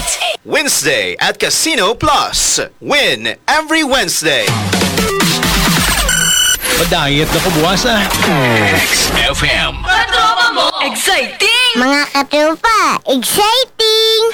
Wednesday at Casino Plus. Win every Wednesday. Pa-diet na ko buwas XFM. Katropa mo, exciting! Mga katropa, exciting!